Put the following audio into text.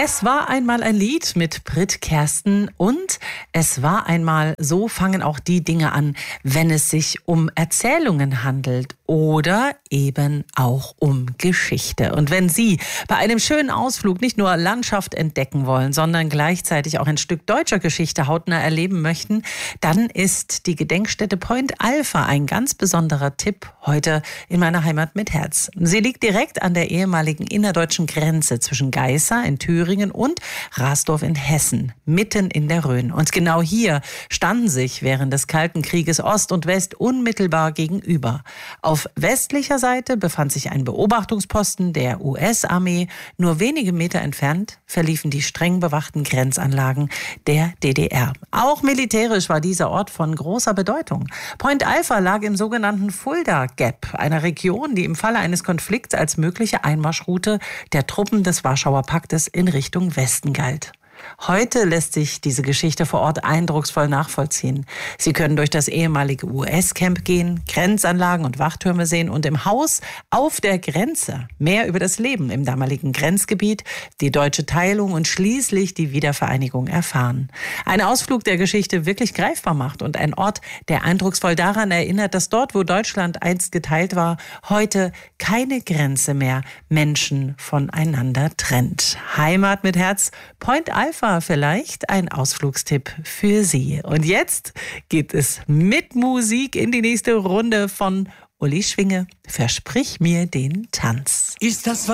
Es war einmal ein Lied mit Brit Kersten und es war einmal, so fangen auch die Dinge an, wenn es sich um Erzählungen handelt oder eben auch um Geschichte. Und wenn Sie bei einem schönen Ausflug nicht nur Landschaft entdecken wollen, sondern gleichzeitig auch ein Stück deutscher Geschichte hautnah erleben möchten, dann ist die Gedenkstätte Point Alpha ein ganz besonderer Tipp heute in meiner Heimat mit Herz. Sie liegt direkt an der ehemaligen innerdeutschen Grenze zwischen Geisa in Thüringen und Rasdorf in Hessen, mitten in der Rhön. Und genau hier standen sich während des Kalten Krieges Ost und West unmittelbar gegenüber. Auf westlicher Seite befand sich ein Beobachtungsposten der US-Armee. Nur wenige Meter entfernt verliefen die streng bewachten Grenzanlagen der DDR. Auch militärisch war dieser Ort von großer Bedeutung. Point Alpha lag im sogenannten Fulda Gap, einer Region, die im Falle eines Konflikts als mögliche Einmarschroute der Truppen des Warschauer Paktes in Richtung Westen galt. Heute lässt sich diese Geschichte vor Ort eindrucksvoll nachvollziehen. Sie können durch das ehemalige US-Camp gehen, Grenzanlagen und Wachtürme sehen und im Haus auf der Grenze mehr über das Leben im damaligen Grenzgebiet, die deutsche Teilung und schließlich die Wiedervereinigung erfahren. Ein Ausflug der Geschichte wirklich greifbar macht und ein Ort, der eindrucksvoll daran erinnert, dass dort, wo Deutschland einst geteilt war, heute keine Grenze mehr Menschen voneinander trennt. Heimat mit Herz, Point Alpha vielleicht ein Ausflugstipp für Sie. Und jetzt geht es mit Musik in die nächste Runde von Uli Schwinge. Versprich mir den Tanz. Ist das